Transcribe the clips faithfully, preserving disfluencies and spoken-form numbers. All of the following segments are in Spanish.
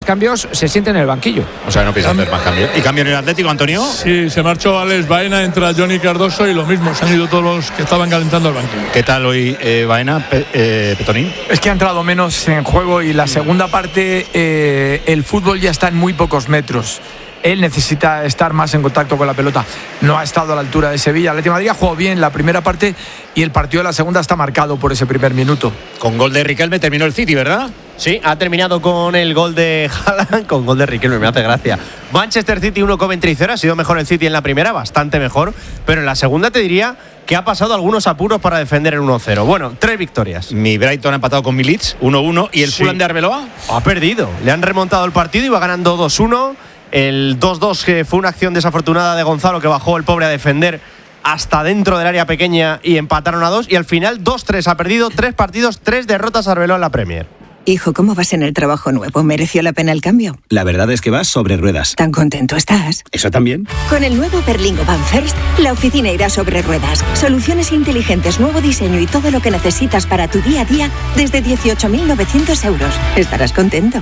cambios se sienten en el banquillo. O sea, no piensa hacer más cambios. ¿Y cambio en el Atlético, Antonio? Sí, se marchó Alex Baena, entra Johnny Cardoso y lo mismo, se han ido todos los que estaban calentando el banquillo. ¿Qué tal hoy, eh, Baena, Pe- eh, Petonín? Es que ha entrado menos en juego y la segunda parte eh, el fútbol ya está en muy pocos metros. Él necesita estar más en contacto con la pelota. No ha estado a la altura de Sevilla. El Atlético de Madrid ha jugado bien la primera parte y el partido de la segunda está marcado por ese primer minuto. Con gol de Riquelme terminó el City, ¿verdad? Sí, ha terminado con el gol de Haaland, con gol de Riquelme, me hace gracia. Manchester City uno, Coventry cero, ha sido mejor el City en la primera, bastante mejor, pero en la segunda te diría que ha pasado algunos apuros para defender el uno cero. Bueno, tres victorias. Mi Brighton ha empatado con mi Leeds, uno uno, y el Sí. Fulham de Arbeloa Ha perdido, le han remontado el partido, iba ganando dos uno. El dos dos, que fue una acción desafortunada de Gonzalo, que bajó el pobre a defender hasta dentro del área pequeña y empataron a dos. Y al final dos tres, ha perdido tres partidos, tres derrotas Arbeloa en la Premier. Hijo, ¿cómo vas en el trabajo nuevo? ¿Mereció la pena el cambio? La verdad es que vas sobre ruedas. ¿Tan contento estás? ¿Eso también? Con el nuevo Berlingo Van First, la oficina irá sobre ruedas. Soluciones inteligentes, nuevo diseño y todo lo que necesitas para tu día a día desde dieciocho mil novecientos euros. Estarás contento.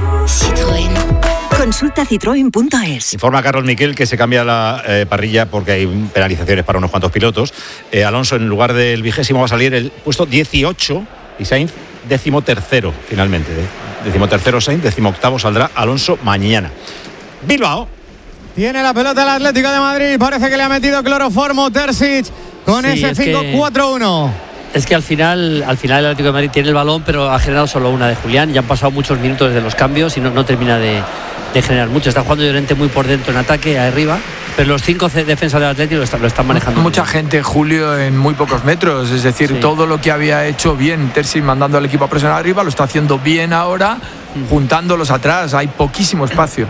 Citroën. Consulta citroen punto es. Informa Carlos Miquel que se cambia la eh, parrilla porque hay penalizaciones para unos cuantos pilotos. Eh, Alonso, en lugar del vigésimo, va a salir el puesto dieciocho y Sainz décimo tercero, finalmente. Décimo tercero Sainz, décimo octavo saldrá Alonso mañana. Bilbao. Tiene la pelota el Atlético de Madrid. Parece que le ha metido cloroformo Terzic con Sí, ese es cinco cuatro uno. Es que al final, al final el Atlético de Madrid tiene el balón, pero ha generado solo una de Julián. Ya han pasado muchos minutos desde los cambios y no, no termina de, de generar mucho. Está jugando Llorente muy por dentro en ataque, arriba, pero los cinco defensas del Atlético lo, está, lo están manejando. Mucha gente, Julio, en muy pocos metros. Es decir, Sí. todo lo que había hecho bien Terzic mandando al equipo a presionar arriba, lo está haciendo bien ahora, juntándolos atrás. Hay poquísimo espacio.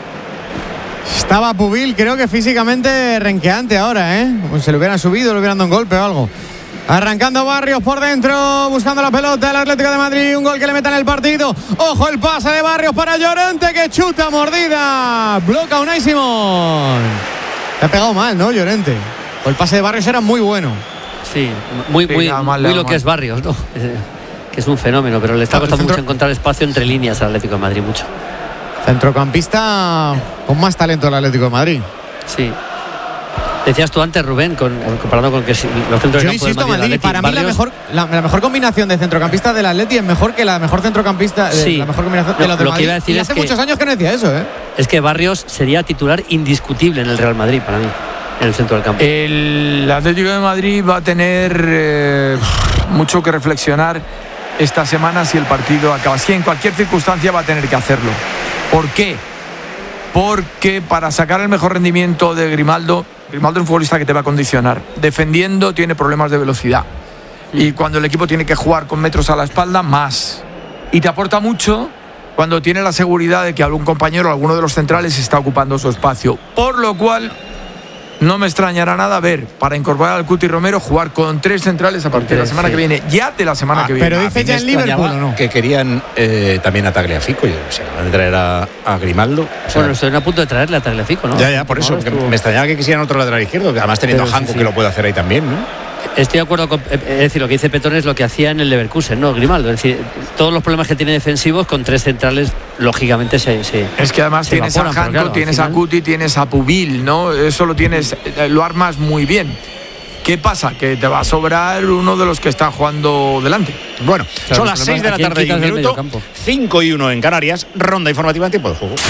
Estaba Pubil, creo que físicamente renqueante ahora, ¿eh? Como si se le hubieran subido, le hubieran dado un golpe o algo. Arrancando Barrios por dentro, buscando la pelota el Atlético de Madrid, un gol que le meta en el partido. Ojo el pase de Barrios para Llorente, que chuta, mordida, bloca Unai Simón. Te ha pegado mal, ¿no, Llorente? O el pase de Barrios era muy bueno. Sí, muy, Sí, muy, le da mal, muy le da lo que mal. es Barrios, ¿no? Que es un fenómeno, pero le está El costando centro- mucho encontrar espacio entre líneas al Atlético de Madrid, mucho. Centrocampista con más talento el Atlético de Madrid. Sí. Decías tú antes, Rubén, con, comparado con que si, los centros Yo de campo insisto, del Madrid, Maldini, del Atleti, para mí la Barrios- mejor, la, la mejor combinación de centrocampistas del Atleti es mejor que la mejor centrocampista, eh, Sí. la mejor combinación No, de los del lo que Madrid. iba a decir y es hace que- muchos años que no decía eso, ¿eh? Es que Barrios sería titular indiscutible en el Real Madrid, para mí, en el centro del campo. El Atlético de Madrid va a tener eh, mucho que reflexionar esta semana si el partido acaba. Si en cualquier circunstancia va a tener que hacerlo. ¿Por qué? Porque para sacar el mejor rendimiento de Grimaldo, Grimaldo es un futbolista que te va a condicionar. Defendiendo tiene problemas de velocidad. Y cuando el equipo tiene que jugar con metros a la espalda, más. Y te aporta mucho cuando tiene la seguridad de que algún compañero, alguno de los centrales, está ocupando su espacio. Por lo cual, no me extrañará nada ver, para incorporar al Cuti Romero, jugar con tres centrales a partir de la tres, semana sí. que viene. Ya de la semana Ah, que viene. Pero dice ya en Liverpool, ¿o no? Que querían eh, también a Tagliafico. y, O sea, van a traer a, a Grimaldo. O sea, Bueno, estoy a punto de traerle a Tagliafico, ¿no? ya, ya, por eso. Ahora que estuvo- me extrañaba que quisieran otro lateral izquierdo, que además teniendo Pero a sí, Hanko sí. que lo puede hacer ahí también, ¿no? Estoy de acuerdo con, es decir, lo que dice Petón es lo que hacía en el Leverkusen, ¿no? Grimaldo, es decir, todos los problemas que tiene defensivos con tres centrales, lógicamente se... se Es que además se tienes a evaporan, pero Hanko, claro, al tienes a final- Cuti, tienes a Pubil, ¿no? Eso lo tienes, eh, lo armas muy bien. ¿Qué pasa? Que te va a sobrar uno de los que está jugando delante. Bueno, Claro, son el las problema seis de es la a quién tarde y un quitas del minuto, mediocampo. cinco y uno en Canarias, ronda informativa en tiempo de juego.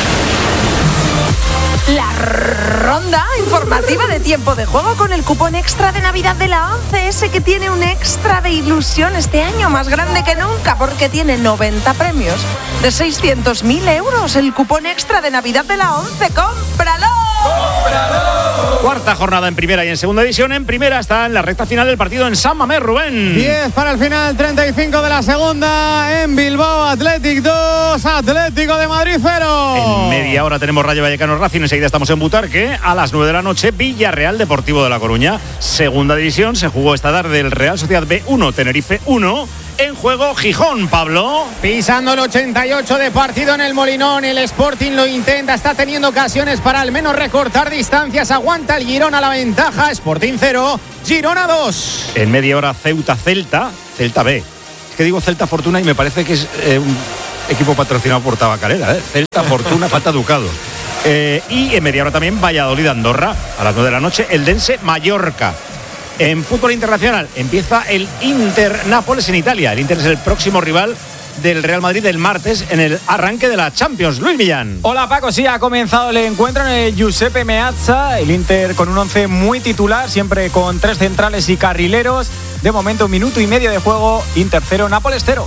La ronda informativa de tiempo de juego con el cupón extra de Navidad de la ONCE, ese que tiene un extra de ilusión este año más grande que nunca porque tiene noventa premios de seiscientos mil euros. El cupón extra de Navidad de la ONCE, ¡cómpralo! Cuarta jornada en primera y en segunda división. En primera está en la recta final del partido en San Mamés, Rubén. diez para el final, treinta y cinco de la segunda en Bilbao. Athletic dos, Atlético de Madrid cero. En media hora tenemos Rayo Vallecano Racing. Enseguida estamos en Butarque. A las nueve de la noche, Villarreal Deportivo de La Coruña. Segunda división. Se jugó esta tarde el Real Sociedad B uno, Tenerife uno. En juego Gijón, Pablo. Pisando el ochenta y ocho de partido en el Molinón, el Sporting lo intenta, está teniendo ocasiones para al menos recortar distancias, aguanta el Girona la ventaja, Sporting cero, Girona dos. En media hora Ceuta Celta. Celta B. Es que digo Celta Fortuna y me parece que es eh, un equipo patrocinado por Tabacalera, ¿eh? Celta, Fortuna, falta Ducados. Eh, y en media hora también Valladolid-Andorra, a las nueve de la noche, Eldense-Mallorca. En fútbol internacional empieza el Inter-Nápoles en Italia. El Inter es el próximo rival del Real Madrid el martes en el arranque de la Champions. Luis Millán. Hola Paco, sí, ha comenzado el encuentro en el Giuseppe Meazza. El Inter con un once muy titular, siempre con tres centrales y carrileros. De momento un minuto y medio de juego, Inter cero, Nápoles cero.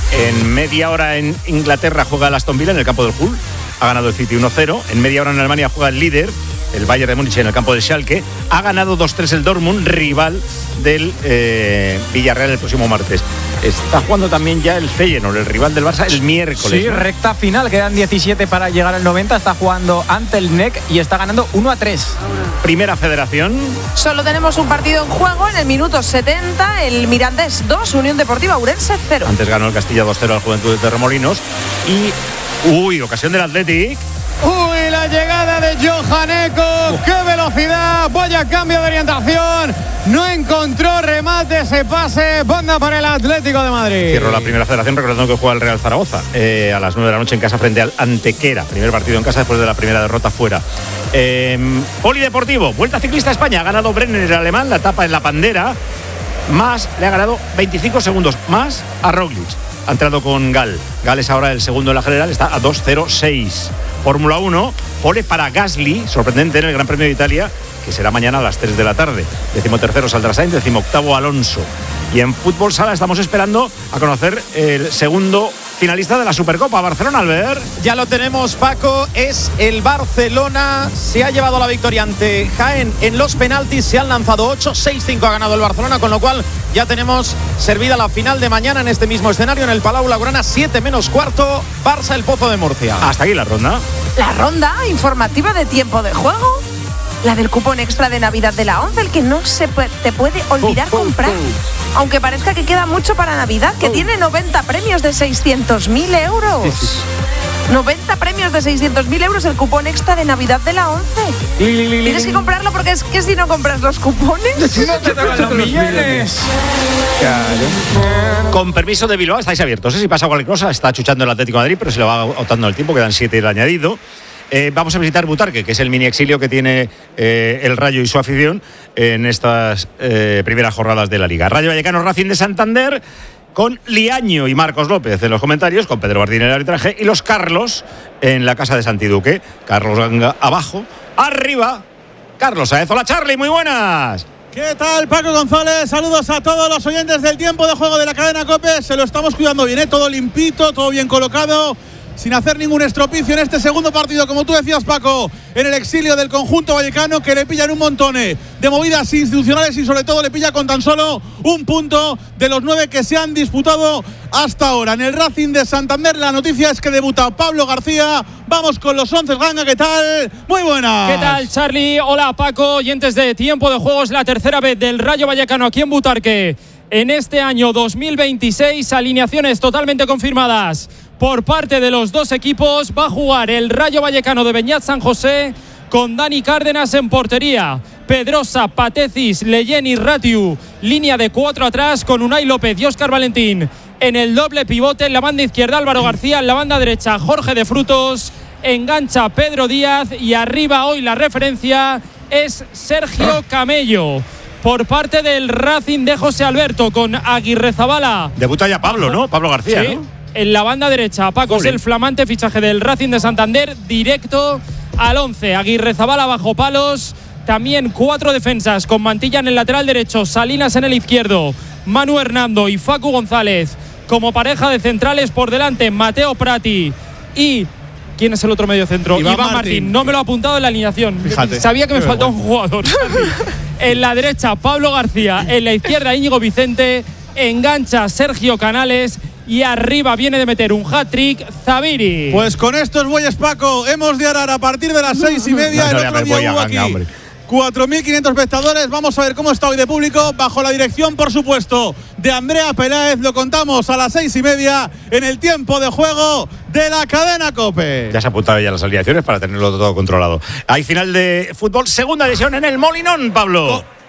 En media hora en Inglaterra juega el Aston Villa en el campo del Hull. Ha ganado el City uno cero. En media hora en Alemania juega el líder, el Bayern de Múnich, en el campo del Schalke. Ha ganado dos tres el Dortmund, rival del eh, Villarreal el próximo martes. Está jugando también ya el Feyenoord, el rival del Barça, el miércoles. Sí, ¿no? Recta final, quedan diecisiete para llegar al noventa. Está jugando ante el N E C y está ganando uno a tres. Primera Federación. Solo tenemos un partido en juego en el minuto setenta. El Mirandés dos, Unión Deportiva Ourense cero. Antes ganó el Castilla dos cero al Juventud de Torremolinos. Y, uy, ocasión del Athletic. Uy, la llegada de Johaneco, qué velocidad, vaya cambio de orientación, no encontró remate, ese pase, banda para el Atlético de Madrid. Cierro la primera federación recordando que juega el Real Zaragoza eh, a las nueve de la noche en casa frente al Antequera, primer partido en casa después de la primera derrota fuera. Eh, Polideportivo, Vuelta Ciclista a España, ha ganado Brenner el alemán, la etapa en la Pandera, más le ha ganado veinticinco segundos más a Roglic. Ha entrado con Gal. Gal es ahora el segundo en la general, está a dos cero seis. Fórmula uno, pole para Gasly, sorprendente en el Gran Premio de Italia, que será mañana a las tres de la tarde. Decimotercero saldrá Sainz, decimoctavo Alonso. Y en fútbol sala estamos esperando a conocer el segundo finalista de la Supercopa, Barcelona, Albert. Ya lo tenemos, Paco, es el Barcelona, se ha llevado la victoria ante Jaén en los penaltis, se han lanzado ocho, seis cinco ha ganado el Barcelona, con lo cual ya tenemos servida la final de mañana en este mismo escenario, en el Palau Blaugrana, siete menos cuarto, Barça el Pozo de Murcia. Hasta aquí la ronda. La ronda informativa de tiempo de juego. La del cupón extra de Navidad de la once, el que no se puede, te puede olvidar oh, oh, comprar. Oh. Aunque parezca que queda mucho para Navidad, que oh. tiene noventa premios de seiscientos mil euros. Sí, sí. noventa premios de seiscientos mil euros el cupón extra de Navidad de la once. Li, li, li, Tienes que comprarlo porque es que si no compras los cupones no te tocan los millones. Claro. Con permiso de Bilbao, estáis abiertos. ¿eh? Si pasa cualquier cosa, está chuchando el Atlético de Madrid, pero se lo va agotando el tiempo, quedan siete el añadido. Eh, vamos a visitar Butarque, que es el mini exilio que tiene eh, el Rayo y su afición en estas eh, primeras jornadas de la Liga. Rayo Vallecano, Racing de Santander, con Liaño y Marcos López en los comentarios, con Pedro Bardín en el arbitraje y los Carlos en la casa de Santiduque. Carlos Ganga abajo, arriba, Carlos Saez. Hola Charlie, muy buenas. ¿Qué tal, Paco González? Saludos a todos los oyentes del tiempo de juego de la cadena COPE. Se lo estamos cuidando bien, ¿eh? Todo limpito, todo bien colocado, sin hacer ningún estropicio en este segundo partido, como tú decías, Paco, en el exilio del conjunto vallecano, que le pillan un montón de movidas institucionales y sobre todo le pilla con tan solo un punto de los nueve que se han disputado hasta ahora. En el Racing de Santander la noticia es que debuta Pablo García. Vamos con los once, Ganga, ¿qué tal? Muy buenas. ¿Qué tal, Charlie? Hola, Paco, oyentes de Tiempo de Juegos, la tercera vez del Rayo Vallecano aquí en Butarque en este año dos mil veintiséis, alineaciones totalmente confirmadas por parte de los dos equipos. Va a jugar el Rayo Vallecano de Beñat San José con Dani Cárdenas en portería, Pedrosa, Patecis, Leyen y Ratiu, línea de cuatro atrás con Unai López y Óscar Valentín en el doble pivote. En la banda izquierda Álvaro García, en la banda derecha Jorge de Frutos, engancha Pedro Díaz y arriba hoy la referencia es Sergio Camello por parte del Racing de José Alberto, con Aguirrezabala. Debuta ya Pablo, ¿no? Pablo García, sí, ¿no? En la banda derecha, Paco, Jolín. Es el flamante fichaje del Racing de Santander, directo al once. Aguirrezabala bajo palos, también cuatro defensas con Mantilla en el lateral derecho, Salinas en el izquierdo, Manu Hernando y Facu González como pareja de centrales. Por delante Mateo Prati y... ¿quién es el otro medio centro? Iván, Iván Martín. Martín. No me lo ha apuntado en la alineación. Fíjate. Sabía que me Qué faltaba bueno. un jugador. En la derecha Pablo García, en la izquierda Íñigo Vicente, engancha Sergio Canales y arriba viene de meter un hat-trick Zaviri. Pues con estos bueyes, Paco, hemos de arar a partir de las seis y media. No, no, el otro día hubo aquí cuatro mil quinientos espectadores. Vamos a ver cómo está hoy de público, bajo la dirección, por supuesto, de Andrea Peláez. Lo contamos a las seis y media en el tiempo de juego de la cadena COPE. Ya se ha apuntado ya las alineaciones para tenerlo todo controlado. Hay final de fútbol, segunda división en el Molinón, Pablo.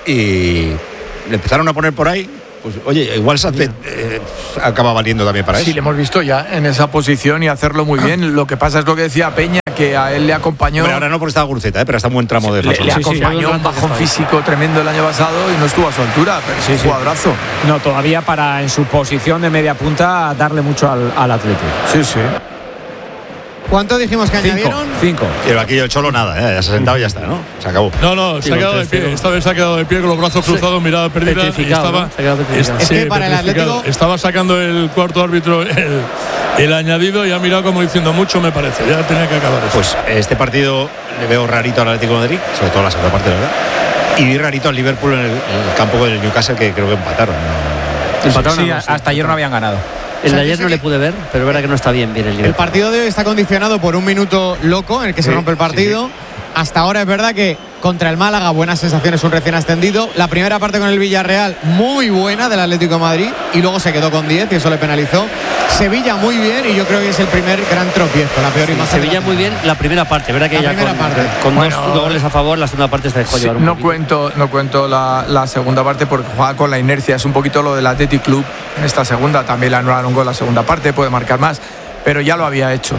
y le empezaron a poner por ahí. Pues oye, igual Southgate eh, acaba valiendo también para sí, eso. Sí, le hemos visto ya en esa posición y hacerlo muy bien. Lo que pasa es lo que decía Peña, que a él le acompañó. Pero ahora no porque estaba Guruceta, ¿eh? Pero está en buen tramo de falso. Le, le acompañó sí, sí, un bajón físico tremendo el año pasado y no estuvo a su altura, pero sí, es un jugadorazo. No, todavía para en su posición de media punta darle mucho al, al Atlético. Sí, sí. ¿Cuánto dijimos que Cinco, añadieron? Cinco. Y el vaquillo del Cholo nada, ¿eh? Ya se ha sentado y ya está, ¿no? Se acabó. No, no, se ha quedado de pie. Esta vez se ha quedado de pie con los brazos cruzados, sí. Mirada perdida. Estaba, ¿no? es, es sí, que para el Atlético estaba sacando el cuarto árbitro el, el añadido y ha mirado como diciendo mucho, me parece. Ya tenía que acabar eso. Pues este partido le veo rarito al Atlético de Madrid, sobre todo la segunda parte, ¿verdad? Y vi rarito al Liverpool en el, en el campo del Newcastle, que creo que empataron. ¿no? Empataron sí, hasta empataron. Ayer no habían ganado. El o sea, de ayer no le pude ver, pero es verdad que no está bien bien el Liverpool. El partido de hoy está condicionado por un minuto loco en el que sí, se rompe el partido. Sí, sí. Hasta ahora es verdad que contra el Málaga buenas sensaciones, un recién ascendido. La primera parte con el Villarreal muy buena del Atlético de Madrid y luego se quedó con diez y eso le penalizó. Sevilla muy bien y yo creo que es el primer gran tropiezo, la peor sí, imagen. Sevilla muy bien la primera parte, ¿verdad? Que la ya primera con, parte. con bueno, dos goles a favor, la segunda parte se dejó sí, llevar un no poquito. cuento no cuento la, la segunda parte porque juega con la inercia, es un poquito lo del Athletic Club en esta segunda, también le anularon un gol la segunda parte, puede marcar más, pero ya lo había hecho.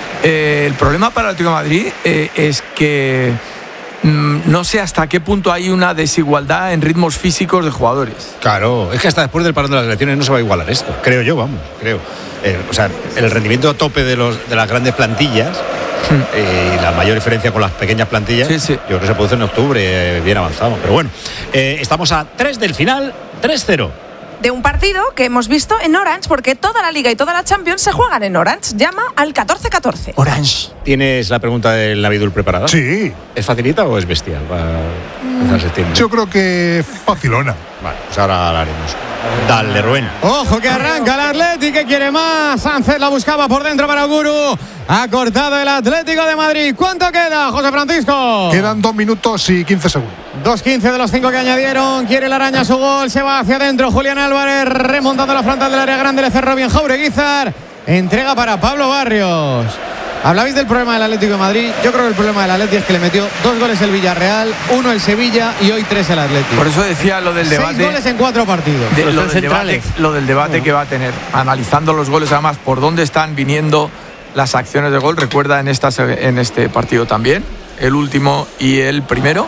Eh, el problema para el Atlético de Madrid eh, es que mmm, no sé hasta qué punto hay una desigualdad en ritmos físicos de jugadores. Claro, es que hasta después del parón de las elecciones no se va a igualar esto, creo yo, vamos, creo. Eh, o sea, el rendimiento a tope de, los, de las grandes plantillas y eh, la mayor diferencia con las pequeñas plantillas, sí, sí. yo creo que se produce en octubre, eh, bien avanzado. Pero bueno, eh, estamos a tres del final, tres cero. De un partido que hemos visto en Orange, porque toda la Liga y toda la Champions se juegan en Orange. Llama al catorce catorce. Orange. ¿Tienes la pregunta del Navidul preparada? Sí. ¿Es facilita o es bestial para empezar septiembre? Yo creo que facilona. Vale, pues ahora la haremos. Dale, Rubén. Ojo que arranca el Atlético, que quiere más. Sánchez la buscaba por dentro para Guru. Ha cortado el Atlético de Madrid. ¿Cuánto queda, José Francisco? Quedan dos minutos y quince segundos. dos quince de los cinco que añadieron. Quiere la araña su gol. Se va hacia adentro. Julián Álvarez remontando la frontal del área grande. Le cerró bien Jaureguizar. Entrega para Pablo Barrios. Hablabais del problema del Atlético de Madrid. Yo creo que el problema del Atlético es que le metió dos goles el Villarreal, uno el Sevilla y hoy tres el Atlético. Por eso decía lo del debate. Seis goles en cuatro partidos. De, lo, del debate, lo del debate bueno. que va a tener, analizando los goles, además, por dónde están viniendo las acciones de gol. Recuerda en, esta, en este partido también, el último y el primero.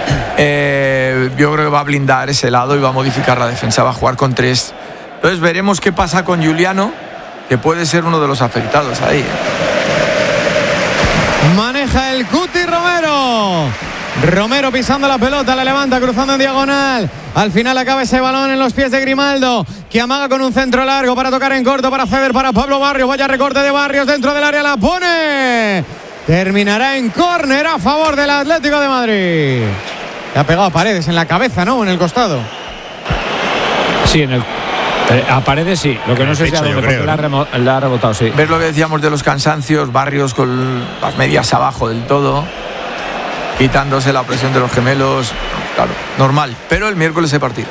Eh, yo creo que va a blindar ese lado y va a modificar la defensa, va a jugar con tres. Entonces veremos qué pasa con Juliano, que puede ser uno de los afectados ahí. Maneja el Cuti Romero. Romero pisando la pelota, la levanta, cruzando en diagonal. Al final acaba ese balón en los pies de Grimaldo, que amaga con un centro largo para tocar en corto, para ceder para Pablo Barrios. Vaya recorte de Barrios dentro del área, la pone. Terminará en córner a favor del Atlético de Madrid. Le ha pegado a Paredes en la cabeza, ¿no? En el costado. Sí, en el... A Paredes sí, lo que no sé si a dónde, porque la ha, remo- la ha rebotado, sí. ¿Ves lo que decíamos de los cansancios? Barrios con las medias abajo del todo, quitándose la presión de los gemelos. Claro, normal, pero el miércoles se partido.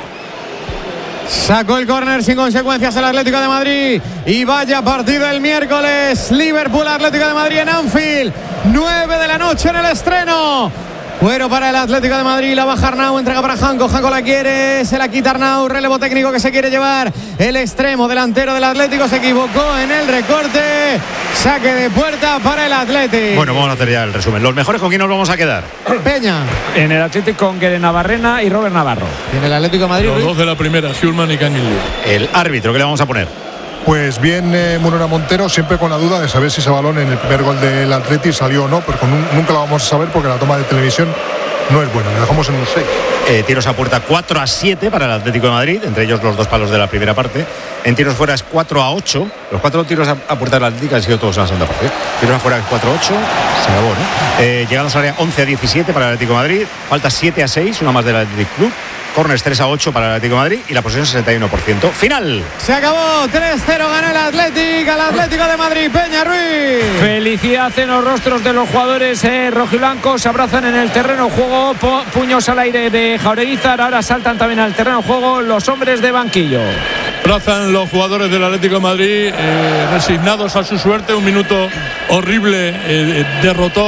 Sacó el córner sin consecuencias el Atlético de Madrid. Y vaya partido el miércoles. Liverpool Atlético de Madrid en Anfield. nueve de la noche en el estreno. Cuero para el Atlético de Madrid, la baja Arnau, entrega para Janko, Janko la quiere, se la quita Arnau, relevo técnico que se quiere llevar el extremo delantero del Atlético, se equivocó en el recorte, saque de puerta para el Atlético. Bueno, vamos a hacer ya el resumen. ¿Los mejores con quién nos vamos a quedar? Peña. En el Atlético con Guede Navarrena y Robert Navarro. En el Atlético de Madrid. Los dos de la primera, Schulman y Canillo. El árbitro, ¿qué le vamos a poner? Pues bien, eh, Munera Montero, siempre con la duda de saber si ese balón en el primer gol del Atleti salió o no, pero con un, nunca lo vamos a saber porque la toma de televisión no es buena, le dejamos en un seis. Eh, tiros a puerta cuatro a siete para el Atlético de Madrid, entre ellos los dos palos de la primera parte. En tiros fuera es cuatro a ocho. Los cuatro tiros a, a puerta del Atlético han sido todos en la segunda parte. Tiros afuera es cuatro a ocho. Se acabó, ¿no? Eh, llegados al área once a diecisiete para el Atlético de Madrid. Falta siete a seis, una más del Atlético Club. Corners tres a ocho para el Atlético de Madrid y la posesión sesenta y uno por ciento. Final. Se acabó, tres cero gana el Atlético, al Atlético de Madrid, Peña Ruiz. Felicidad en los rostros de los jugadores eh, rojiblancos, se abrazan en el terreno de juego, po- puños al aire de Jaureguizar, ahora saltan también al terreno de juego los hombres de banquillo. Abrazan los jugadores del Atlético de Madrid, eh, resignados a su suerte, un minuto horrible, eh, derrotó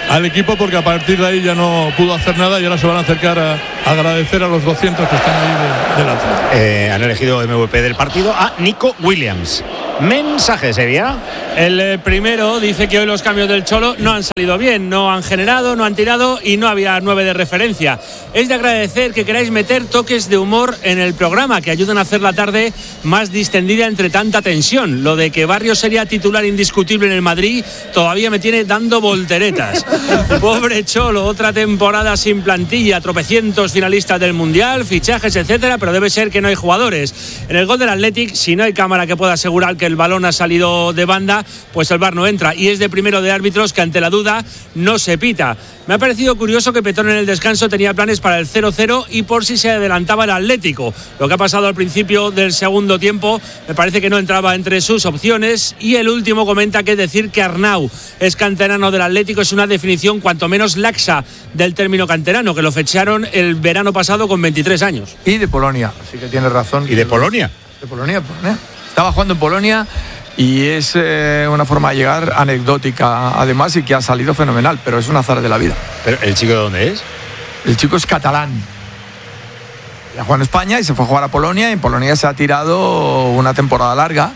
al equipo, porque a partir de ahí ya no pudo hacer nada y ahora se van a acercar a, a agradecer a los doscientos que están ahí de, del Atlético. Eh, han elegido M V P del partido a Nico Williams. Mensaje, Sevilla. El eh, primero dice que hoy los cambios del Cholo no han salido bien, no han generado, no han tirado y no había nueve de referencia. Es de agradecer que queráis meter toques de humor en el programa, que ayudan a hacer la tarde más distendida entre tanta tensión. Lo de que Barrios sería titular indiscutible en el Madrid todavía me tiene dando volteretas. Pobre Cholo, otra temporada sin plantilla, tropecientos finalistas del Mundial, fichajes, etcétera, pero debe ser que no hay jugadores. En el gol del Athletic, si no hay cámara que pueda asegurar que el balón ha salido de banda, pues el V A R no entra, y es de primero de árbitros que ante la duda no se pita. Me ha parecido curioso que Petón en el descanso tenía planes para el cero cero y por si se adelantaba el Atlético. Lo que ha pasado al principio del segundo tiempo me parece que no entraba entre sus opciones. Y el último comenta que decir que Arnau es canterano del Atlético es una definición cuanto menos laxa del término canterano, que lo fecharon el verano pasado con veintitrés años. Y de Polonia, así que tienes razón. ¿Y de Polonia? De Polonia, Polonia. Estaba jugando en Polonia y es eh, una forma de llegar anecdótica además, y que ha salido fenomenal, pero es un azar de la vida. ¿Pero el chico de dónde es? El chico es catalán. Ya jugó en España y se fue a jugar a Polonia, y en Polonia se ha tirado una temporada larga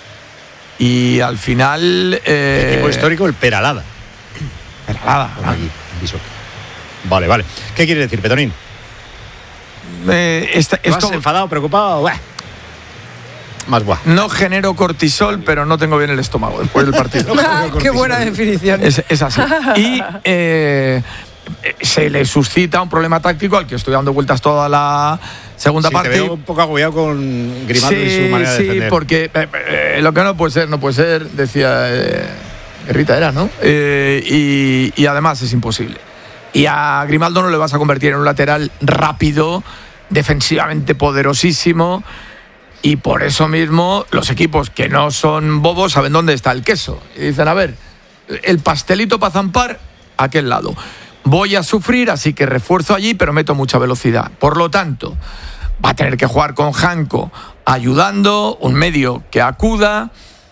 y al final... Eh, el equipo histórico, el Peralada. Peralada. Aquí, en Viso. Vale, vale. ¿Qué quiere decir, Petonín? Eh, esta, esto... ¿Vas enfadado, preocupado? Buah. Más guau. No genero cortisol, pero no tengo bien el estómago después del partido. No, qué buena definición. Es, es así. Y eh, se le suscita un problema táctico al que estoy dando vueltas toda la segunda sí, parte. Te veo un poco agobiado con Grimaldo sí, y su manera sí, de defender. Sí, porque eh, eh, lo que no puede ser, no puede ser, decía eh, Rita era, ¿no? Eh, y, y además es imposible. Y a Grimaldo no le vas a convertir en un lateral rápido, defensivamente poderosísimo. Y por eso mismo los equipos que no son bobos saben dónde está el queso. Y dicen, a ver, el pastelito para zampar, a aquel lado. Voy a sufrir, así que refuerzo allí, pero meto mucha velocidad. Por lo tanto, va a tener que jugar con Janko ayudando, un medio que acuda,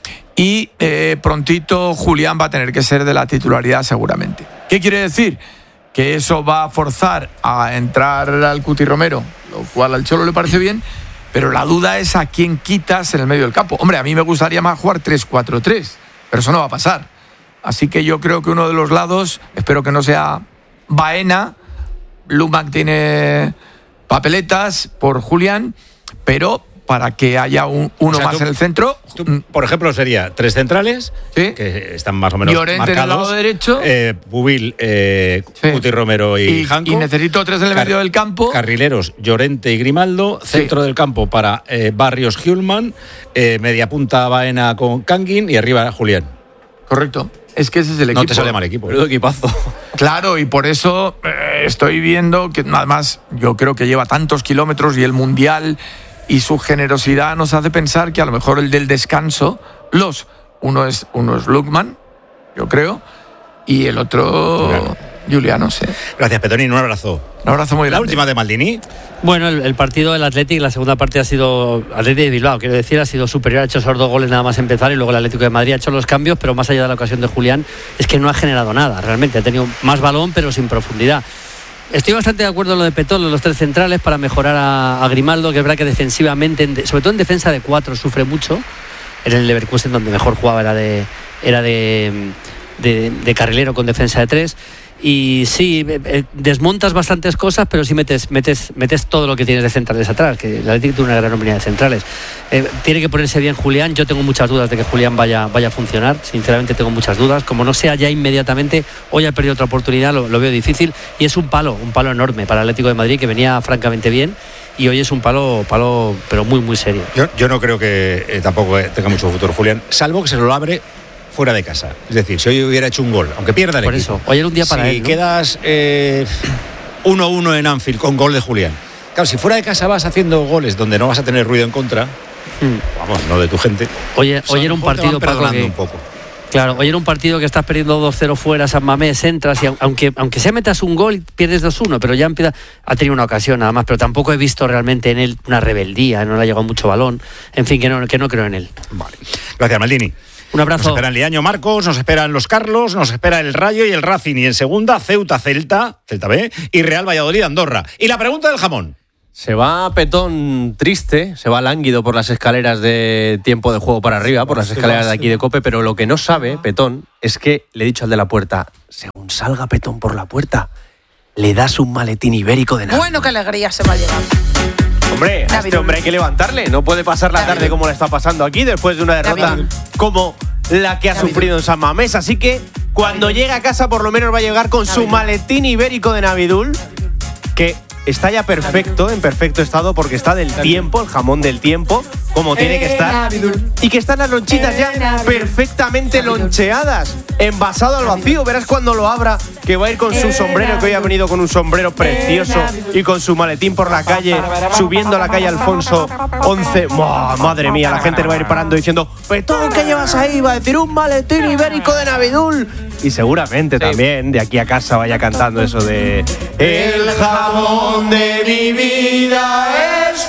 y eh, prontito Julián va a tener que ser de la titularidad seguramente. ¿Qué quiere decir? Que eso va a forzar a entrar al Cuti Romero, lo cual al Cholo le parece bien. Pero la duda es a quién quitas en el medio del campo. Hombre, a mí me gustaría más jugar tres cuatro tres, pero eso no va a pasar. Así que yo creo que uno de los lados, espero que no sea Baena, Lumac tiene papeletas por Julián, pero para que haya un, uno o sea, más tú, en el centro. Tú, por ejemplo, sería tres centrales, ¿sí? Que están más o menos Llorente marcados. En el lado derecho. Eh, Pubil, eh, sí. Cuti Romero y, y Janko. Y necesito tres en el Car- medio del campo. Carrileros, Llorente y Grimaldo. Sí. Centro del campo para eh, Barrios, Hjulman. Eh, media punta Baena con Kangin y arriba Julián. Correcto. Es que ese es el equipo. No te sale mal equipo. Menudo equipazo. Claro, y por eso eh, estoy viendo que además yo creo que lleva tantos kilómetros y el Mundial y su generosidad nos hace pensar que a lo mejor el del descanso, los uno es uno es Lukman, yo creo, y el otro Juliano, Juliano sí. Gracias, Petonín, un abrazo. Un abrazo muy grande. La última de Maldini. Bueno, el, el partido del Athletic, la segunda parte ha sido Athletic de Bilbao, quiero decir, ha sido superior, ha hecho esos dos goles nada más empezar, y luego el Atlético de Madrid ha hecho los cambios, pero más allá de la ocasión de Julián, es que no ha generado nada, realmente ha tenido más balón pero sin profundidad. Estoy bastante de acuerdo en lo de Petón, los tres centrales, para mejorar a, a Grimaldo, que es verdad que defensivamente, sobre todo en defensa de cuatro, sufre mucho. En el Leverkusen, donde mejor jugaba, era de era de, de, de carrilero con defensa de tres. Y sí, eh, desmontas bastantes cosas, pero sí metes, metes, metes todo lo que tienes de centrales atrás, que el Atlético tiene una gran nómina de centrales. Eh, tiene que ponerse bien Julián. Yo tengo muchas dudas de que Julián vaya, vaya a funcionar. Sinceramente tengo muchas dudas. Como no sea ya inmediatamente, hoy ha perdido otra oportunidad, lo, lo veo difícil. Y es un palo, un palo enorme para el Atlético de Madrid, que venía francamente bien. Y hoy es un palo, palo pero muy, muy serio. Yo, yo no creo que eh, tampoco tenga mucho futuro Julián, salvo que se lo abre fuera de casa. Es decir, si hoy hubiera hecho un gol, aunque pierda el Por equipo. Por eso, hoy era un día para si él, ¿no? quedas eh, uno uno en Anfield con gol de Julián. Claro, si fuera de casa vas haciendo goles donde no vas a tener ruido en contra, hmm. vamos, no de tu gente. Oye, pues hoy era un partido, Paco, que, un poco. Claro, hoy era un partido que estás perdiendo dos cero fuera, San Mamés, entras y aunque, aunque sea metas un gol, pierdes dos uno, pero ya empieza, ha tenido una ocasión nada más, pero tampoco he visto realmente en él una rebeldía, no le ha llegado mucho balón, en fin, que no, que no creo en él. Vale. Gracias, Maldini. Un abrazo. Nos esperan Liaño Marcos, nos esperan los Carlos, nos espera el Rayo y el Racing. Y en segunda, Ceuta, Celta, Celta B y Real Valladolid, Andorra. Y la pregunta del jamón. Se va Petón triste, se va lánguido por las escaleras de tiempo de juego para arriba, por las escaleras de aquí de COPE, pero lo que no sabe Petón es que le he dicho al de la puerta, según salga Petón por la puerta, le das un maletín ibérico de nada. Bueno, qué alegría se va a llevar. Hombre, a este hombre hay que levantarle, no puede pasar la tarde como le está pasando aquí después de una derrota como la que ha sufrido en San Mamés, así que cuando llegue a casa por lo menos va a llegar con su maletín ibérico de Navidul, que está ya perfecto, en perfecto estado, porque está del tiempo, el jamón del tiempo, como tiene que estar. Y que están las lonchitas ya perfectamente loncheadas, envasado al vacío. Verás cuando lo abra, que va a ir con su sombrero, que hoy ha venido con un sombrero precioso, y con su maletín por la calle, subiendo a la calle Alfonso once. ¡Oh, madre mía! La gente le va a ir parando diciendo, Petón, ¿qué llevas ahí? Va a decir un maletín ibérico de Navidul. Y seguramente sí, también de aquí a casa vaya cantando eso de el jamón de mi vida es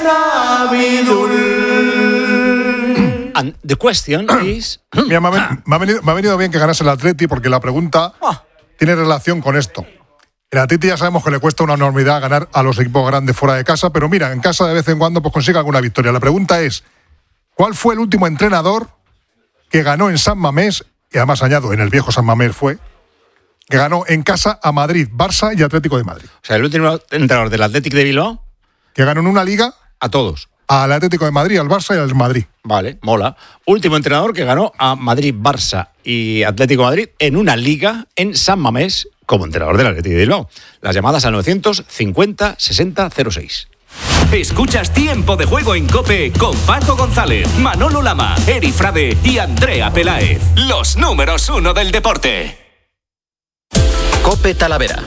Navidul. And the question is... Mira, me, ha, me, ha venido, me ha venido bien que ganase el Atleti, porque la pregunta tiene relación con esto. El Atleti ya sabemos que le cuesta una enormidad ganar a los equipos grandes fuera de casa, pero mira, en casa de vez en cuando pues consigue alguna victoria. La pregunta es, ¿cuál fue el último entrenador que ganó en San Mamés? Y además añado, en el viejo San Mamés fue, que ganó en casa a Madrid, Barça y Atlético de Madrid. O sea, el último entrenador del Atlético de Bilbao. Que ganó en una liga. A todos. Al Atlético de Madrid, al Barça y al Madrid. Vale, mola. Último entrenador que ganó a Madrid, Barça y Atlético de Madrid en una liga en San Mamés como entrenador del Atlético de Bilbao. Las llamadas al novecientos cincuenta sesenta cero seis. Escuchas Tiempo de Juego en COPE con Paco González, Manolo Lama, Eri Frade y Andrea Peláez. Los números uno del deporte. COPE Talavera.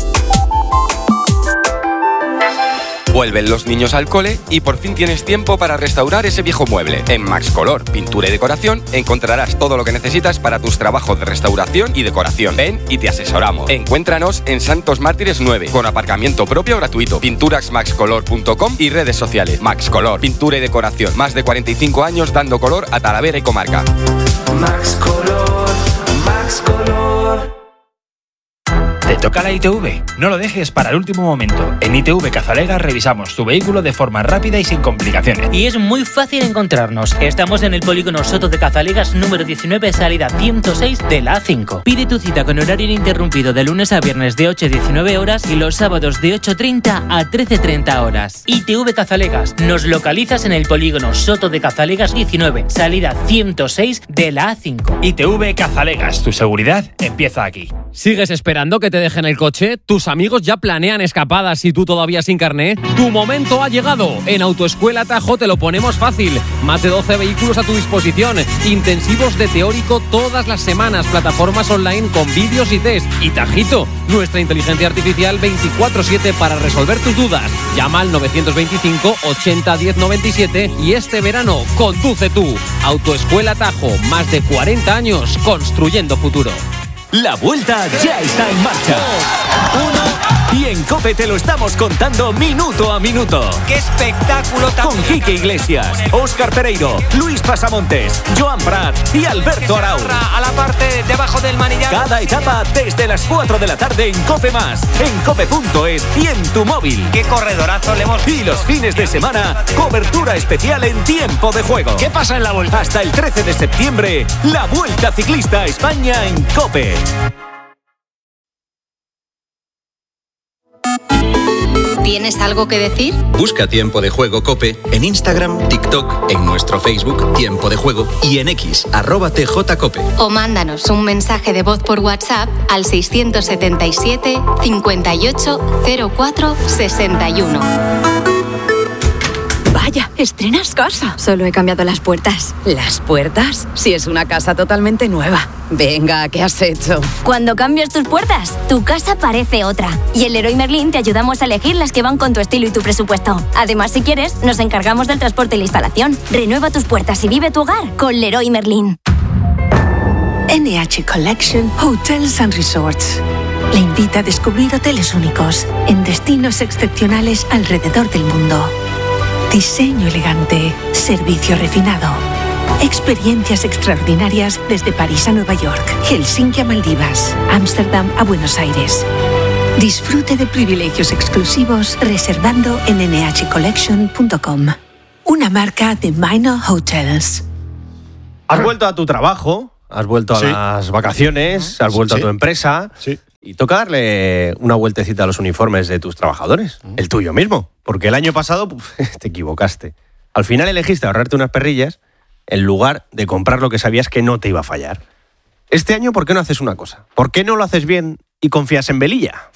Vuelven los niños al cole y por fin tienes tiempo para restaurar ese viejo mueble. En Max Color, pintura y decoración, encontrarás todo lo que necesitas para tus trabajos de restauración y decoración. Ven y te asesoramos. Encuéntranos en Santos Mártires nueve, con aparcamiento propio gratuito. pinturas max color punto com y redes sociales. Max Color, pintura y decoración. Más de cuarenta y cinco años dando color a Talavera y comarca. Max Color, Max Color. ¿Te toca la I T V? No lo dejes para el último momento. En I T V Cazalegas revisamos tu vehículo de forma rápida y sin complicaciones. Y es muy fácil encontrarnos. Estamos en el polígono Soto de Cazalegas número diecinueve, salida ciento seis de la A cinco. Pide tu cita con horario ininterrumpido de lunes a viernes de ocho a diecinueve horas y los sábados de ocho treinta a trece treinta horas. I T V Cazalegas. Nos localizas en el polígono Soto de Cazalegas diecinueve, salida ciento seis de la A cinco. I T V Cazalegas. Tu seguridad empieza aquí. ¿Sigues esperando que te dejen el coche? ¿Tus amigos ya planean escapadas y tú todavía sin carné? ¡Tu momento ha llegado! En Autoescuela Tajo te lo ponemos fácil. Más de doce vehículos a tu disposición. Intensivos de teórico todas las semanas. Plataformas online con vídeos y test. Y Tajito, nuestra inteligencia artificial veinticuatro siete para resolver tus dudas. Llama al novecientos veinticinco ochenta diez noventa y siete y este verano conduce tú. Autoescuela Tajo, más de cuarenta años construyendo futuro. La vuelta ya está en marcha. Uno, y en COPE te lo estamos contando minuto a minuto. ¡Qué espectáculo tan... Con Quique Iglesias, Óscar Pereiro, Luis Pasamontes, Joan Prat y Alberto Arau. A la parte debajo del manillar. Cada etapa desde las cuatro de la tarde en COPE Más, en cope punto es y en tu móvil. ¡Qué corredorazo le hemos... Y los fines de semana, cobertura especial en Tiempo de Juego. ¿Qué pasa en la vuelta? Hasta el trece de septiembre, la Vuelta Ciclista a España en COPE. ¿Tienes algo que decir? Busca Tiempo de Juego COPE en Instagram, TikTok, en nuestro Facebook Tiempo de Juego y en X, arroba T J Cope. O mándanos un mensaje de voz por WhatsApp al seiscientos setenta y siete cincuenta y ocho cero cuatro sesenta y uno. Vaya, estrenas casa. Solo he cambiado las puertas. ¿Las puertas? Si es una casa totalmente nueva. Venga, ¿qué has hecho? Cuando cambias tus puertas, tu casa parece otra. Y en Leroy Merlin te ayudamos a elegir las que van con tu estilo y tu presupuesto. Además, si quieres, nos encargamos del transporte y la instalación. Renueva tus puertas y vive tu hogar con Leroy Merlin. N H Collection Hotels and Resorts le invita a descubrir hoteles únicos en destinos excepcionales alrededor del mundo. Diseño elegante, servicio refinado, Experiencias extraordinarias desde París a Nueva York, Helsinki a Maldivas, Ámsterdam a Buenos Aires. Disfrute de privilegios exclusivos reservando en ene hache collection punto com. Una marca de Minor Hotels. Has vuelto a tu trabajo, has vuelto a Sí. las vacaciones, has vuelto Sí. a tu empresa. Sí. Y toca darle una vueltecita a los uniformes de tus trabajadores. El tuyo mismo. Porque el año pasado puf, te equivocaste. Al final elegiste ahorrarte unas perrillas en lugar de comprar lo que sabías que no te iba a fallar. Este año, ¿por qué no haces una cosa? ¿Por qué no lo haces bien y confías en Velilla?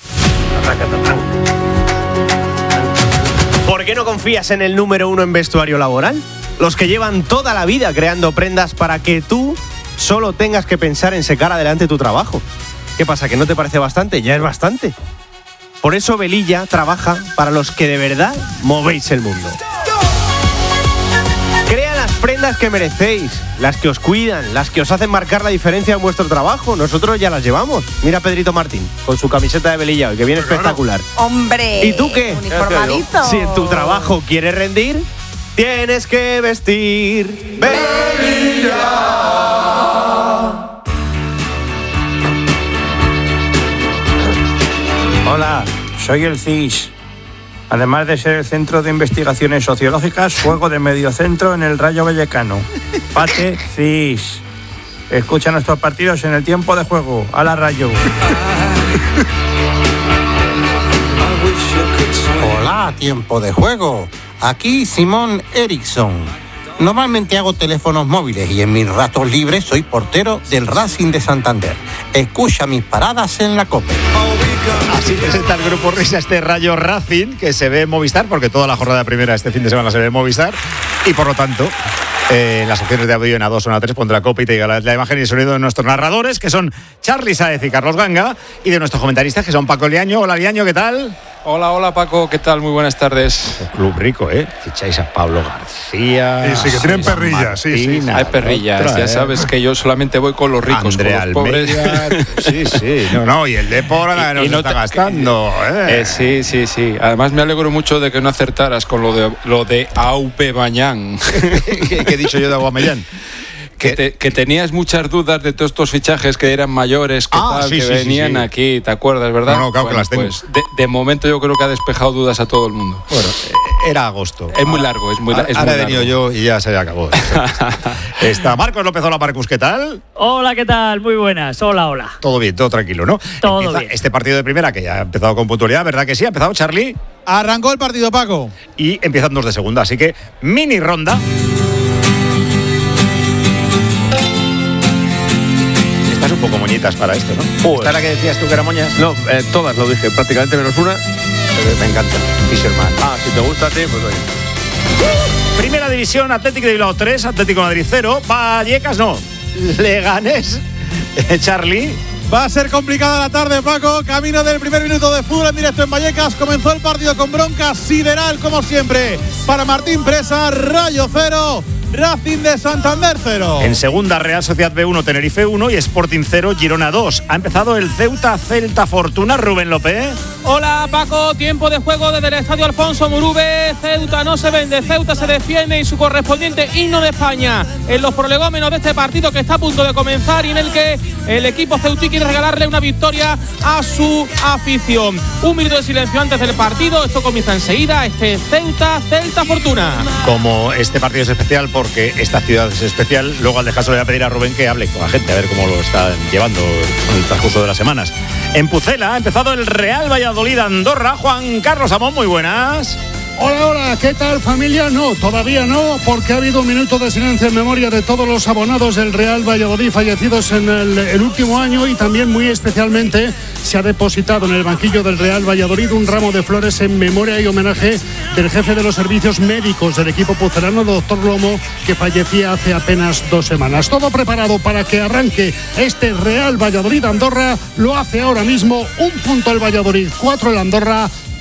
¿Por qué no confías en el número uno en vestuario laboral? Los que llevan toda la vida creando prendas para que tú solo tengas que pensar en sacar adelante tu trabajo. ¿Qué pasa? ¿Que no te parece bastante? Ya es bastante. Por eso Velilla trabaja para los que de verdad movéis el mundo. Crea las prendas que merecéis, las que os cuidan, las que os hacen marcar la diferencia en vuestro trabajo. Nosotros ya las llevamos. Mira a Pedrito Martín, con su camiseta de Velilla hoy, que viene espectacular. Hombre. ¿Y tú qué? Uniformadito. Si en tu trabajo quieres rendir, tienes que vestir Velilla. Hola, soy el C I S. Además de ser el Centro de Investigaciones Sociológicas, juego de mediocentro en el Rayo Vallecano. Pate C I S. Escucha nuestros partidos en el tiempo de juego. A la Rayo. Hola, tiempo de juego. Aquí Simón Eriksson. Normalmente hago teléfonos móviles y en mis ratos libres soy portero del Racing de Santander. Escucha mis paradas en la COPE. Así presenta el Grupo Risa este Rayo Racing, que se ve en Movistar, porque toda la jornada primera este fin de semana se ve en Movistar, y por lo tanto, eh, en las opciones de audio en A dos o en A tres pondrá COPE y te llega la, la imagen y el sonido de nuestros narradores, que son Charly Sáez y Carlos Ganga, y de nuestros comentaristas, que son Paco Liaño. Hola, Liaño, ¿qué tal? Hola, hola Paco, ¿qué tal? Muy buenas tardes. El club rico, ¿eh? Ficháis a Pablo García. Sí, sí, que tienen perrillas, sí, sí. Hay perrillas, otra, ya ¿eh? sabes que yo solamente voy con los ricos, Andrea con los Almeida, pobres. sí, sí. No, no, y el Depor ahora nos Y no está te- gastando, ¿eh? Eh, sí, sí, sí. Además me alegro mucho de que no acertaras con lo de lo de Aubameyang. ¿Qué, qué he dicho yo de Aubameyang? Que, te- que tenías muchas dudas de todos estos fichajes que eran mayores, que, Ah, tal, sí, que sí, sí, venían sí. aquí, ¿te acuerdas, verdad? No, no, claro que las tengo. Pues de, de momento yo creo que ha despejado dudas a todo el mundo. Bueno, era agosto. Es muy largo, es muy, la- es Ahora muy he venido largo. yo y ya se acabó. Está Marcos López. Hola, Marcus, ¿qué tal? Hola, ¿qué tal? Muy buenas. Hola, hola. Todo bien, todo tranquilo, ¿no? Todo Empieza bien. este partido de primera, que ya ha empezado con puntualidad, ¿verdad que sí? Ha empezado Charly. Arrancó el partido, Paco. Y empiezan dos de segunda, así que mini ronda. Estás un poco moñitas para esto, ¿no? Joder. ¿Esta era que decías tú que era moñas? No, eh, todas lo dije, prácticamente menos una. Pero me encanta. Fisherman. Ah, si te gusta a ti, pues oye. Primera división, Atlético de Bilbao tres, Atlético de Madrid cero, Vallecas no, Leganés, eh, Charly. Va a ser complicada la tarde, Paco. Camino del primer minuto de fútbol en directo en Vallecas. Comenzó el partido con bronca sideral, como siempre. Para Martín Presa, Rayo cero, Racing de Santander cero. En segunda, Real Sociedad B uno, Tenerife uno y Sporting cero, Girona dos. Ha empezado el Ceuta Celta Fortuna, Rubén López. Hola Paco, tiempo de juego desde el estadio Alfonso Murube. Ceuta no se vende, Ceuta se defiende y su correspondiente himno de España en los prolegómenos de este partido que está a punto de comenzar y en el que el equipo ceutí quiere regalarle una victoria a su afición. Un minuto de silencio antes del partido, esto comienza enseguida, este Ceuta Celta Fortuna. Como este partido es especial porque esta ciudad es especial, luego al dejarse le voy a pedir a Rubén que hable con la gente, a ver cómo lo están llevando en el transcurso de las semanas. En Pucela ha empezado el Real Valladolid Andorra. Juan Carlos Amón, muy buenas. Hola, hola, ¿qué tal familia? No, todavía no, porque ha habido un minuto de silencio en memoria de todos los abonados del Real Valladolid fallecidos en el, el último año y también muy especialmente se ha depositado en el banquillo del Real Valladolid un ramo de flores en memoria y homenaje del jefe de los servicios médicos del equipo pucelano, doctor Lomo, que fallecía hace apenas dos semanas. Todo preparado para que arranque este Real Valladolid Andorra, lo hace ahora mismo, un punto el Valladolid, cuatro el Andorra.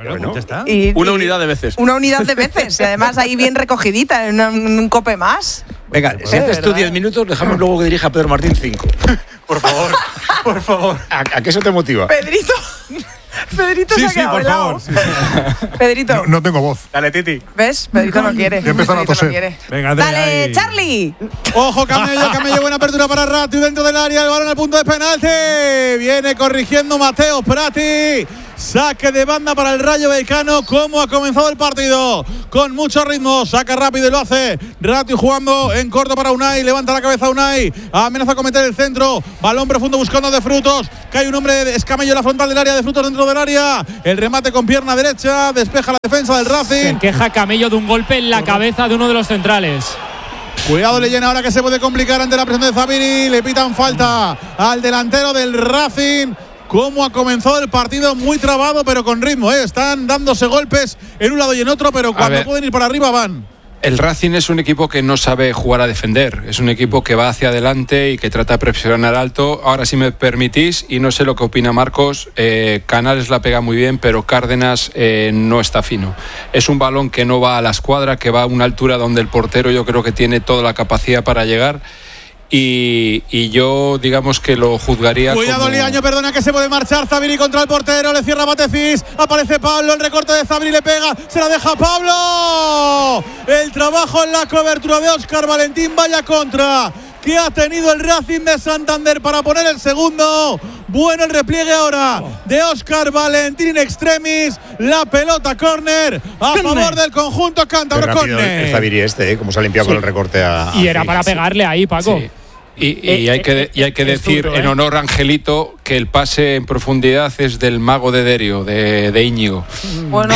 Bueno, ya está. Y- Una y- unidad de veces. Una unidad de veces, y además ahí bien recogidita, en un, un cope más. Venga, si haces tú verdad. diez minutos, dejamos luego que dirija Pedro Martín cinco. Por favor, por favor. ¿A, a qué eso te motiva? Pedrito. Pedrito Sí, se ha sí, quedado por helado. favor. Pedrito. No, no tengo voz. Dale, Titi. ¿Ves? Pedrito no quiere. Ya empezaron a Pedrito toser. no quiere. Venga, Dale, Charlie. Ojo, Camello, Camello, buena apertura para Ratti dentro del área, el balón al punto de penalti. Viene corrigiendo Mateo Prati. Saque de banda para el Rayo Vallecano. ¿Cómo ha comenzado el partido? Con mucho ritmo, saca rápido y lo hace. Ratti jugando en corto para Unai. Levanta la cabeza Unai. Amenaza con meter el centro. Balón profundo buscando de Frutos. Cae un hombre, es Camello en la frontal del área, de Frutos dentro del área. El remate con pierna derecha. Despeja la defensa del Racing. Se queja Camello de un golpe en la cabeza de uno de los centrales. Cuidado, le llena ahora que se puede complicar ante la presión de Zabiri. Le pitan falta al delantero del Racing. Cómo ha comenzado el partido, muy trabado, pero con ritmo, ¿eh? Están dándose golpes en un lado y en otro, pero cuando ver. pueden ir para arriba van. El Racing es un equipo que no sabe jugar a defender. Es un equipo que va hacia adelante y que trata de presionar alto. Ahora, si me permitís, y no sé lo que opina Marcos, eh, Canales la pega muy bien, pero Cárdenas eh, no está fino. Es un balón que no va a la escuadra, que va a una altura donde el portero yo creo que tiene toda la capacidad para llegar. Y, y yo, digamos que lo juzgaría Cuidado, como... Liaño, perdona que se puede marchar. Zabiri contra el portero, le cierra Batecis. Aparece Pablo, el recorte de Zabiri le pega, se la deja Pablo. El trabajo en la cobertura de Óscar Valentín, vaya contra que ha tenido el Racing de Santander para poner el segundo. Bueno el repliegue ahora de Óscar Valentín in extremis. La pelota córner a favor del conjunto cántabro. Qué rápido Córner. el Zabiri este, ¿eh? Cómo se ha limpiado Sí. con el recorte a. Y a era Fix. para pegarle ahí, Paco. Sí. Y, y hay que, y hay que es decir, duro, en ¿eh? honor a Angelito, que el pase en profundidad es del mago de Derio, de, de Íñigo. Bueno,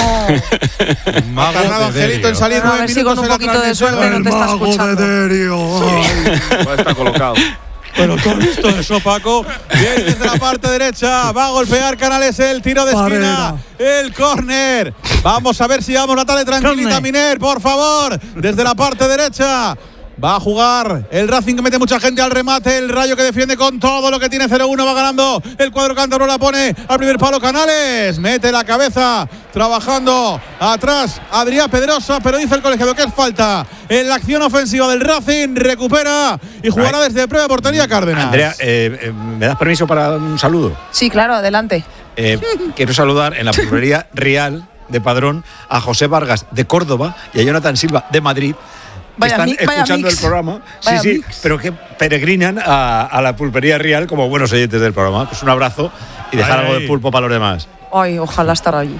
Ha tardado Angelito en salir a nueve ver si con minutos un en la poquito de transmisión. suerte no te está escuchando. Está colocado. Pero tú has visto eso, Paco. Viene desde la parte derecha. Va a golpear Canales el tiro de esquina. El córner. Vamos a ver si vamos la tarde tranquilita, Miner, por favor. Desde la parte derecha. Va a jugar el Racing que mete mucha gente al remate. El Rayo que defiende con todo lo que tiene. cero uno va ganando. El cuadro cántabro la pone al primer palo Canales. Mete la cabeza. Trabajando atrás Adrián Pedrosa. Pero dice el colegiado que es falta en la acción ofensiva del Racing. Recupera y jugará desde prueba de portería Cárdenas. Andrea, eh, eh, ¿me das permiso para un saludo? Sí, claro, adelante. Eh, quiero saludar en la pulpería Real de Padrón a José Vargas de Córdoba y a Jonathan Silva de Madrid. Que Vaya están mi- vaya escuchando mix. el programa, Vaya sí, sí, mix. pero que peregrinan a, a la pulpería Real como buenos oyentes del programa. Pues un abrazo y dejar Ay, algo ay. de pulpo para los demás. Ay, ojalá estar allí.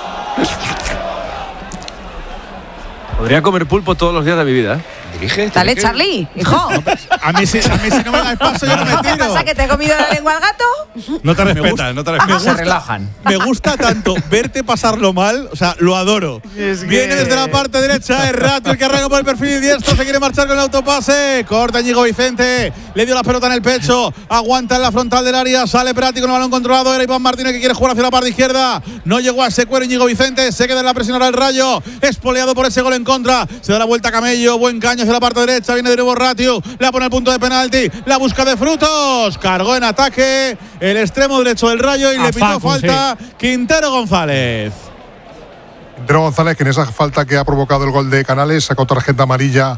Podría comer pulpo todos los días de mi vida, ¿eh? Dirige. Dale, Charlie, hijo. A mí, si, a mí si no me das paso yo no me ¿Qué tiro. pasa, que te he comido la lengua al gato? No te Me respetas, gusta- no te me respetas. gusta- relajan. Me gusta tanto verte pasarlo mal, o sea, lo adoro. Viene desde la parte derecha, es Ratio el que arranca por el perfil diestro, se quiere marchar con el autopase, corta Íñigo Vicente, le dio la pelota en el pecho, aguanta en la frontal del área, sale Prati con el balón controlado, era Iván Martínez que quiere jugar hacia la parte izquierda, no llegó a ese cuero Íñigo Vicente, se queda en la presión ahora el Rayo, espoleado por ese gol en contra, se da la vuelta a Camello, buen caño hacia la parte derecha, viene de nuevo Ratio, la pone al punto de penalti, la busca de Frutos, cargó en ataque el extremo derecho del Rayo y A le pitó Facu, falta Quintero González. Quintero González, que en esa falta que ha provocado el gol de Canales, sacó tarjeta amarilla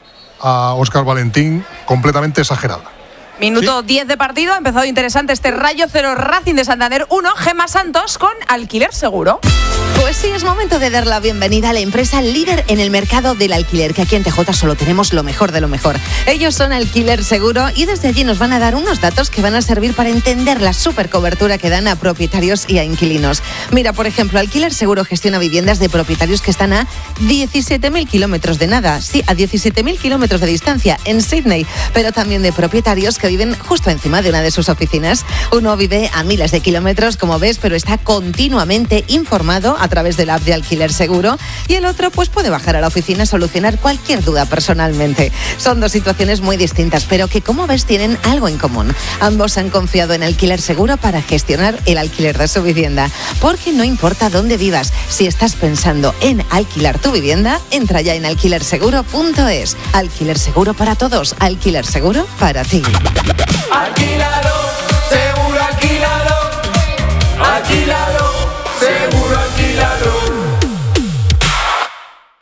a Óscar Valentín, completamente exagerada. Minuto diez de partido, ha empezado interesante este Rayo cero Racing de Santander uno, Gemma Santos con Alquiler Seguro. Pues sí, es momento de dar la bienvenida a la empresa líder en el mercado del alquiler, que aquí en T J solo tenemos lo mejor de lo mejor. Ellos son Alquiler Seguro y desde allí nos van a dar unos datos que van a servir para entender la supercobertura que dan a propietarios y a inquilinos. Mira, por ejemplo, Alquiler Seguro gestiona viviendas de propietarios que están a diecisiete mil kilómetros de nada, sí, a diecisiete mil kilómetros de distancia en Sydney, pero también de propietarios que viven justo encima de una de sus oficinas. Uno vive a miles de kilómetros, como ves, pero está continuamente informado a través de la app de Alquiler Seguro, y el otro pues puede bajar a la oficina a solucionar cualquier duda personalmente. Son dos situaciones muy distintas, pero que, como ves, tienen algo en común. Ambos han confiado en Alquiler Seguro para gestionar el alquiler de su vivienda, porque no importa dónde vivas, si estás pensando en alquilar tu vivienda, entra ya en alquiler seguro punto es. Alquiler Seguro para todos, Alquiler Seguro para ti. Alquilado, seguro alquilado. Alquilado, seguro alquilado.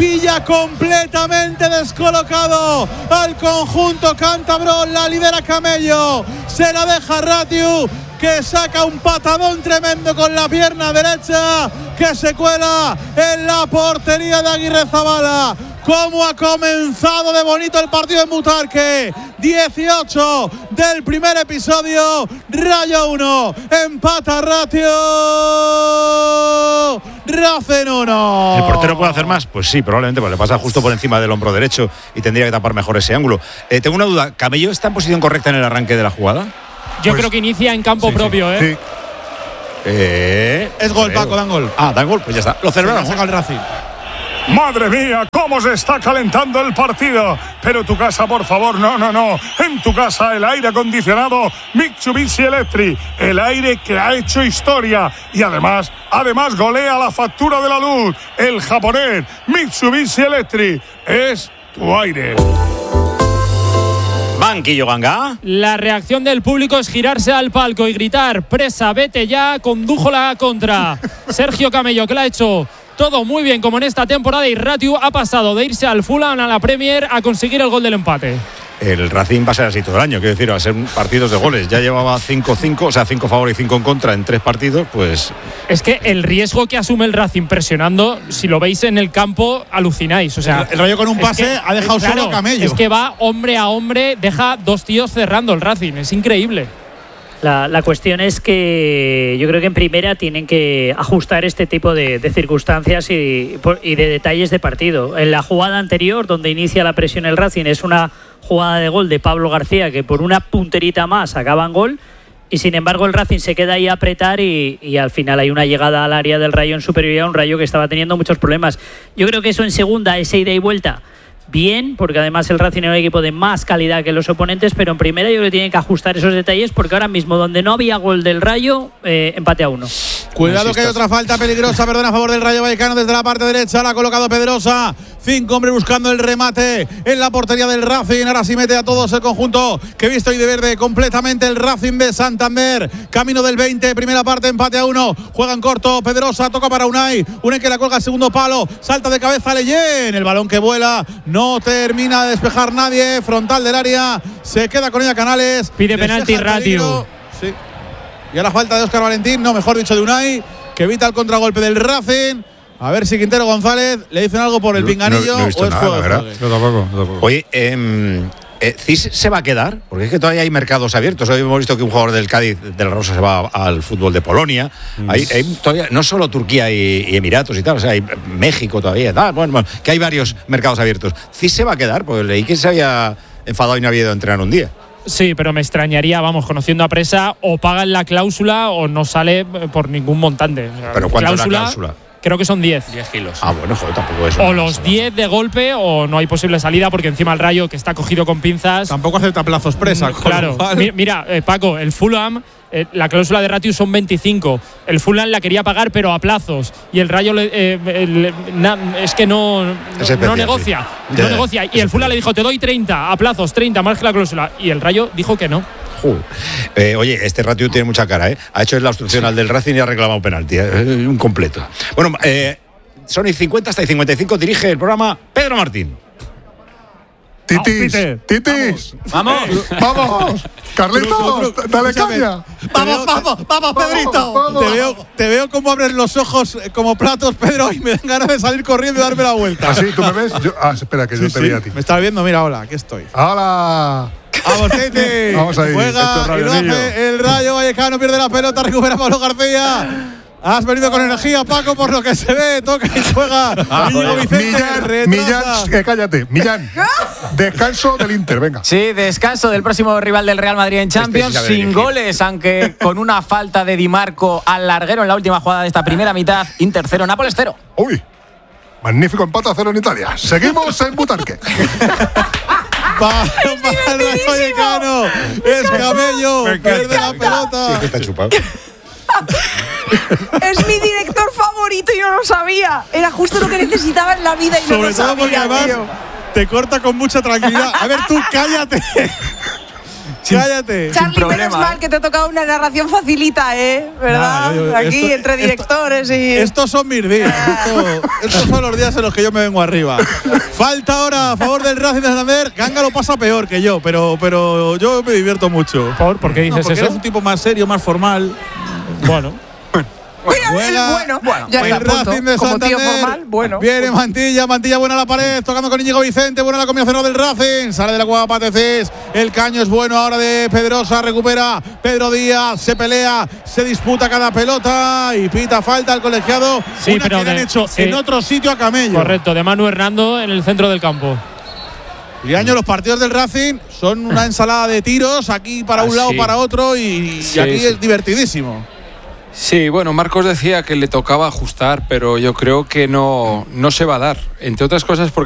pilla completamente descolocado al conjunto cántabro, la lidera Camello, se la deja Ratiu, que saca un patadón tremendo con la pierna derecha, que se cuela en la portería de Aguirrezabala. Cómo ha comenzado de bonito el partido en Butarque. dieciocho del primer episodio. Rayo uno. Empata Ratio. Racing uno. ¿El portero puede hacer más? Pues sí, probablemente, porque le pasa justo por encima del hombro derecho y tendría que tapar mejor ese ángulo. Eh, tengo una duda. ¿Camello está en posición correcta en el arranque de la jugada? Yo pues, creo que inicia en campo sí, propio, sí. ¿eh? Sí. Eh, es gol, creo. Paco, dan gol. Ah, dan gol, pues ya está. Lo celebramos. Se el Racing. Madre mía, cómo se está calentando el partido. Pero tu casa, por favor, no, no, no. En tu casa el aire acondicionado Mitsubishi Electric. El aire que ha hecho historia. Y además, además golea la factura de la luz. El japonés Mitsubishi Electric es tu aire. Banquillo Ganga. La reacción del público es girarse al palco y gritar: presa, vete ya, condujo la contra. Sergio Camello, que la ha hecho todo muy bien como en esta temporada, y Ratiu ha pasado de irse al Fulham a la Premier a conseguir el gol del empate. El Racing va a ser así todo el año, quiero decir, va a ser partidos de goles. Ya llevaba cinco cinco, o sea, cinco a favor y cinco en contra en tres partidos, pues... Es que el riesgo que asume el Racing presionando, si lo veis en el campo, alucináis. O sea, el, el Rayo con un pase que, ha dejado claro, solo a Camello. Es que va hombre a hombre, deja dos tíos cerrando el Racing, es increíble. La, la cuestión es que yo creo que en primera tienen que ajustar este tipo de, de circunstancias y, y de detalles de partido. En la jugada anterior, donde inicia la presión el Racing, es una jugada de gol de Pablo García que por una punterita más acaba en gol, y sin embargo el Racing se queda ahí a apretar y, y al final hay una llegada al área del Rayo en superioridad, un Rayo que estaba teniendo muchos problemas. Yo creo que eso en segunda, esa ida y vuelta, bien, porque además el Racing era un equipo de más calidad que los oponentes, pero en primera yo creo que tienen que ajustar esos detalles, porque ahora mismo donde no había gol del Rayo, eh, empate a uno. Cuidado no que hay otra falta peligrosa, perdón, a favor del Rayo Vallecano desde la parte derecha, la ha colocado Pedrosa. Cinco hombres buscando el remate en la portería del Racing. Ahora sí mete a todos el conjunto que visto y de verde completamente el Racing de Santander. Camino del veinte, primera parte, empate a uno. Juega en corto, Pedrosa, toca para Unai. Unai que la colga al segundo palo, salta de cabeza Leyen. El balón que vuela, no termina de despejar nadie. Frontal del área, se queda con ella Canales. Pide penalti Ratiu. Sí. Y ahora falta de Óscar Valentín, no, mejor dicho de Unai, que evita el contragolpe del Racing. A ver si Quintero González le dicen algo por el pinganillo no, no he visto o es nada, juego. La verdad. Yo tampoco, yo tampoco. Oye, eh, eh, ¿Cis se va a quedar? Porque es que todavía hay mercados abiertos. Hoy hemos visto que un jugador del Cádiz, de la Rosa, se va al fútbol de Polonia. Mm. Hay, hay todavía, no solo Turquía y, y Emiratos y tal, o sea, hay México todavía. Tal, bueno, bueno, que hay varios mercados abiertos. ¿Cis se va a quedar? Porque leí que se había enfadado y no había ido a entrenar un día. Sí, pero me extrañaría, vamos, conociendo a Presa, o pagan la cláusula o no sale por ningún montante. O sea, ¿pero cuánto es la cláusula? Creo que son diez. diez kilos. Ah, bueno, joder, tampoco es. O los diez de golpe o no hay posible salida, porque encima el Rayo, que está cogido con pinzas. Tampoco acepta plazos Presa. Claro. Mira, eh, Paco, el Fulham, eh, la cláusula de Ratiu son veinticinco. El Fulham la quería pagar, pero a plazos. Y el Rayo le, eh, le, na, es que no, no, especial, no negocia. Sí. No ya, negocia. Y el Fulham le dijo: te doy treinta, a plazos, treinta, más que la cláusula. Y el Rayo dijo que no. Eh, oye, este Ratiu tiene mucha cara, ¿eh? Ha hecho la obstrucción sí. al del Racing y ha reclamado un penalti. ¿eh? Un completo. Bueno, eh, son y cincuenta, hasta y cincuenta y cinco dirige el programa Pedro Martín. Titis, Titis, vamos, vamos, Carlitos, dale caña. Vamos, vamos, vamos, Pedrito. Vamos, vamos. Te veo, te veo como abres los ojos como platos, Pedro, y me dan ganas de salir corriendo y darme la vuelta. ¿Ah, sí? ¿Tú me ves? Yo, ah, espera, que sí, yo te sí. veía a ti. Me estás viendo, mira, hola, aquí estoy. ¡Hola! ¡Vamos, Titi! Vamos ahí. Juega y lo hace el Rayo Vallecano, pierde la pelota, recupera Pablo García. Has venido con energía, Paco, por lo que se ve. Toca y juega. Ah, Millán, Millán, eh, cállate. Millán, descanso del Inter, venga. Sí, descanso del próximo rival del Real Madrid en Champions, este sí sin goles, aunque con una falta de Di Marco al larguero en la última jugada de esta primera mitad. Inter cero, Nápoles cero. Uy, magnífico empate a cero en Italia. Seguimos en Butarque. Para el Rayo Vallecano. Es Camello. Pierde la pelota. Sí, que está chupado. Es mi director favorito y yo no lo sabía. Era justo lo que necesitaba en la vida y Sobre no lo todo sabía, porque además tío. te corta con mucha tranquilidad. A ver, tú cállate. Cállate. Charlie, menos mal que te ha tocado una narración facilita, ¿eh? ¿Verdad? Nah, yo- yo- Aquí, esto- entre directores y. Estos son mis días. Esto- estos son los días en los que yo me vengo arriba. Falta ahora a favor del Racing de Santander. Ganga lo pasa peor que yo, pero, pero yo me divierto mucho. ¿Por, ¿por qué dices No, porque eso? eres un tipo más serio, más formal. Bueno. Mira, el bueno, ya el está, punto. Racing de Como tío Santander. formal, bueno. Viene Mantilla, Mantilla buena a la pared, tocando con Íñigo Vicente, buena la combinación del Racing. Sale de la cueva Patecés. El caño es bueno ahora de Pedrosa, recupera Pedro Díaz, se pelea, se disputa cada pelota y pita falta al colegiado. Sí, una pero que le han de- hecho sí. en otro sitio a Camello. Correcto, de Manu Hernando en el centro del campo. Y año los partidos del Racing son una ensalada de tiros, aquí para un Ah, lado, sí. para otro, y, y Sí, aquí sí. es divertidísimo. Sí, bueno, Marcos decía que le tocaba ajustar, pero yo creo que no, no se va a dar. Entre otras cosas porque